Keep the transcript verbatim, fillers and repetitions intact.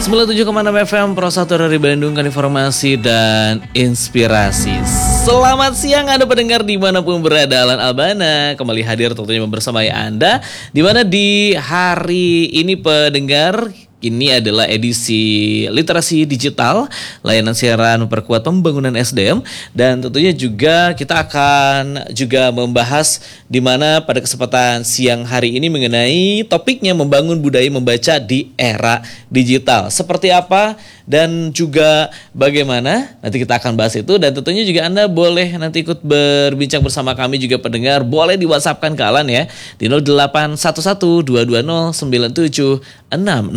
sembilan puluh tujuh koma enam F M Pro satu dari Bandung kan informasi dan inspirasi. Selamat siang Anda pendengar dimanapun berada. Alan Albana kembali hadir tentunya bersama Anda, dimana di hari ini pendengar, ini adalah edisi literasi digital, layanan siaran memperkuat pembangunan S D M, dan tentunya juga kita akan juga membahas di mana pada kesempatan siang hari ini mengenai topiknya membangun budaya membaca di era digital. Seperti apa dan juga bagaimana, nanti kita akan bahas itu, dan tentunya juga Anda boleh nanti ikut berbincang bersama kami juga pendengar, boleh di WhatsApp-kan ke Alan ya di nol delapan satu satu dua dua nol sembilan tujuh enam